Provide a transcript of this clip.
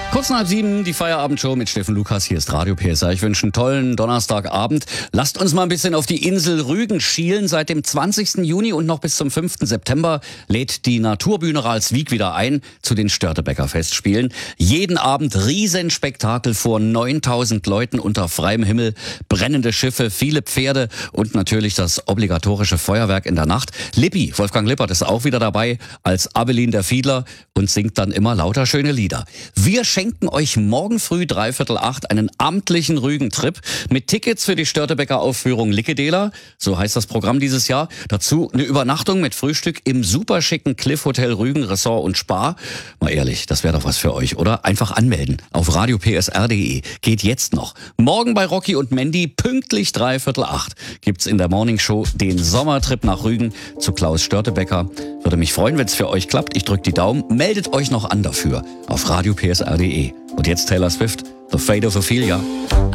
Kurz nach 7, die Feierabendshow mit Steffen Lukas. Hier ist Radio PSR. Ich wünsche einen tollen Donnerstagabend. Lasst uns mal ein bisschen auf die Insel Rügen schielen. Seit dem 20. Juni und noch bis zum 5. September lädt die Naturbühne Ralswiek wieder ein zu den Störtebeker Festspielen. Jeden Abend Riesenspektakel vor 9000 Leuten unter freiem Himmel, brennende Schiffe, viele Pferde und natürlich das obligatorische Feuerwerk in der Nacht. Lippi, Wolfgang Lippert, ist auch wieder dabei als Abelin der Fiedler und singt dann immer lauter schöne Lieder. Wir schenken euch morgen früh 7:45 einen amtlichen Rügentrip mit Tickets für die Störtebeker Aufführung Lickedeler, so heißt das Programm dieses Jahr. Dazu eine Übernachtung mit Frühstück im superschicken Cliff Hotel Rügen Ressort und Spa. Mal ehrlich, das wäre doch was für euch, oder? Einfach anmelden auf radiopsr.de. Geht jetzt noch. Morgen bei Rocky und Mandy pünktlich 7:45 gibt's in der Morningshow den Sommertrip nach Rügen zu Klaus Störtebeker. Würde mich freuen, wenn es für euch klappt. Ich drücke die Daumen. Meldet euch noch an dafür auf radiopsr.de. Und jetzt Taylor Swift, The Fate of Ophelia.